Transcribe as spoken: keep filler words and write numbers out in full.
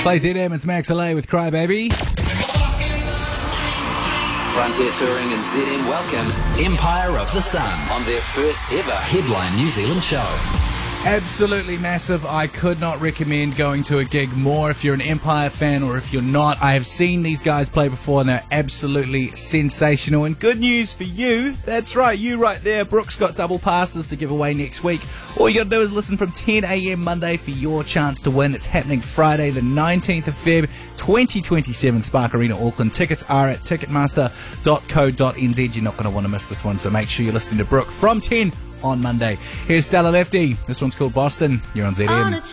Play Z M, it's Max L A with Crybaby. Frontier Touring and Z M welcome Empire of the Sun on their first ever Headline New Zealand show. Absolutely massive. I could not recommend going to a gig more if you're an Empire fan or if you're not. I have seen these guys play before and they're absolutely sensational. And good news for you, that's right, you right there. Brooke's got double passes to give away next week. All you got to do is listen from ten a.m. Monday for your chance to win. It's happening Friday the nineteenth of February twenty twenty-seven, Spark Arena, Auckland. Tickets are at ticketmaster dot co dot n z. You're not going to want to miss this one, so make sure you're listening to Brooke from ten on Monday. Here's Stella Lefty. This one's called Boston. You're on Z M.